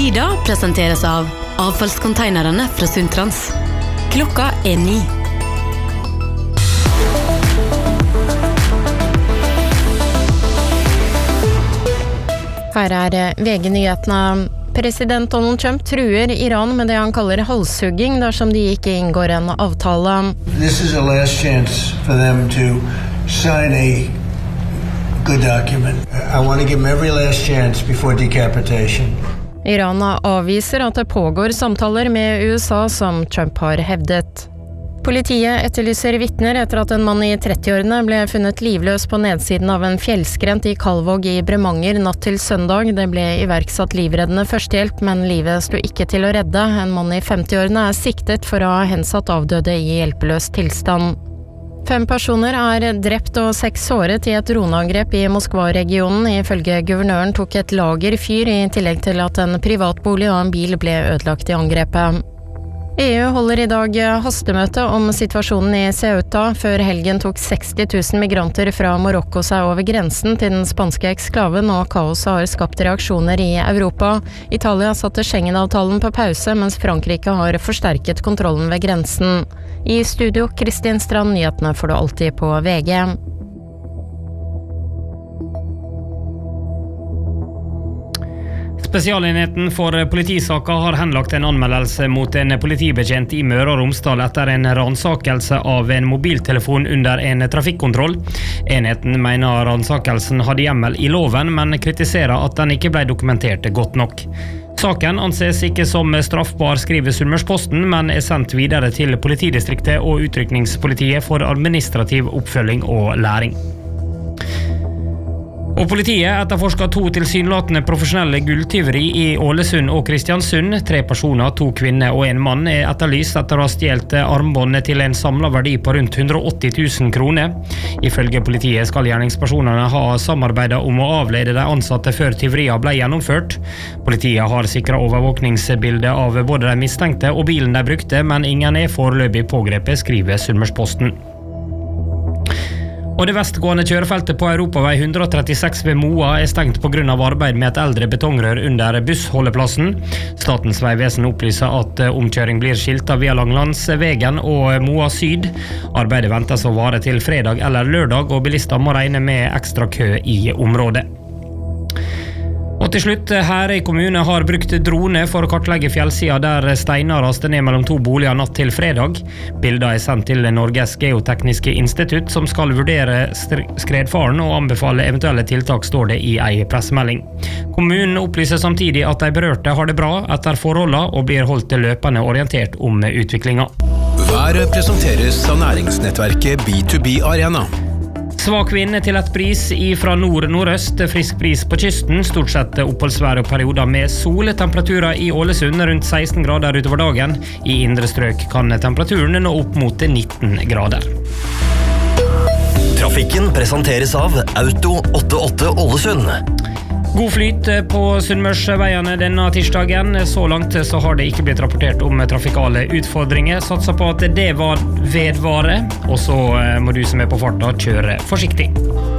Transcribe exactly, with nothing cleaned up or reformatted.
Tida presenteres av avfallskonteinerne fra Sundtrans. Klokka er ni. Her er V G-nyhetene. President Donald Trump truer Iran med det han kaller halshugging dersom de ikke inngår en avtale. This is a last chance for them to sign a good document. I want to give them every last chance before decapitation. Iran avviser at det pågår samtaler med U S A som Trump har hevdet. Politiet etterlyser vitner etter at en mann i trettiårene ble funnet livløs på nedsiden av en fjellskrent i Kalvåg i Bremanger natt til søndag. Det ble iverksatt livreddende førstehjelp, men livet sto ikke til å redde. En mann i femtiårene er siktet for å ha hensatt avdøde i hjelpeløs tilstand. Fem personer er drept og seks såret i et droneangrep i Moskva-regionen. Ifølge guvernøren tok et lager fyr i tillegg til at en privatbolig og en bil ble ødelagt i angrepet. E U holder i dag hastemøte om situasjonen i Ceuta. Før helgen tok seksti tusen migranter fra Marokko seg over grensen til den spanske eksklaven, og kaoset har skapt reaksjoner i Europa. Italia satte Schengen-avtalen på pause, mens Frankrike har forsterket kontrollen ved grensen. I studio, Kristin Strand, nyhetene får du alltid på V G. Spesialenheten for politisaka har henlagt en anmeldelse mot en politibetjent i Møre og Romsdal etter en ransakelse av en mobiltelefon under en trafikkontroll. Enheten mener ransakelsen hadde hjemmel i loven, men kritiserer at den ikke ble dokumentert godt nok. Saken anses ikke som straffbar, skriver Sunnmørsposten, men er sendt videre til politidistriktet og utrykningspolitiet for administrativ oppfølging og læring. Og politiet etterforsker to tilsynelatende profesjonelle gulltyveri i Ålesund og Kristiansund. Tre personer, to kvinner og en mann, er etterlyst etter å ha stjålet armbåndet til en samlet verdi på rundt hundre og åtti tusen kroner. Ifølge politiet skal gjerningspersonene ha samarbeidet om å avlede de ansatte før tyveriene ble gjennomført. Politiet har sikret overvåkningsbildet av både de mistenkte og bilen de brukte, men ingen er foreløpig pågrepet, skriver Sunnmørsposten. Og det vestgående kjørefeltet på Europavei hundre og trettiseks ved Moa er stengt på grunn av arbeid med et eldre betongrør under bussholdeplassen. Statens vegvesen opplyser at omkjøring blir skiltet via Langlandsvegen og Moa Syd. Arbeidet ventes å vare til fredag eller lørdag, og bilister må regne med ekstra kø i området. Og til slutt, her i kommunen har brukt drone for å kartlegge fjellsida der steiner raste ned mellom to boliger natt til fredag. Bilder er sendt til Norges Geotekniske Institutt, som skal vurdere skredfaren og anbefale eventuelle tiltak, står det i ei pressemelding. Kommunen opplyser samtidig at de berørte har det bra etter forholdene og blir holdt løpende orientert om utviklinga. Været presenteres av næringsnettverket B to B Arena. Svak vind til et bris fra nord-nordøst, frisk bris på kysten, stort sett oppholdsvær og perioder med sol. Temperaturer i Ålesund rundt seksten grader utover dagen. I indre strøk kan temperaturen nå opp mot nitten grader. Trafikken presenteres av Auto åttiåtte Ålesund. God flyt på Sunnmørsveiene denne tirsdagen. Så langt så har det ikke blitt rapportert om trafikale utfordringer. Satser på at det var vedvare, og så må du som er på farta kjøre forsiktig.